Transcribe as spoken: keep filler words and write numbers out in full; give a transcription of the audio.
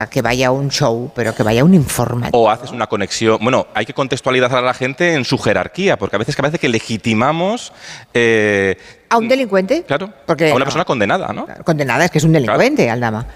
que vaya a un show, pero que vaya a un informativo. O haces una conexión. Bueno, hay que contextualizar a la gente en su jerarquía, porque a veces que, a veces que legitimamos... Eh, ¿A un delincuente? claro, Porque, a una no, persona condenada, ¿no? condenada, es que es un delincuente, claro. Aldama.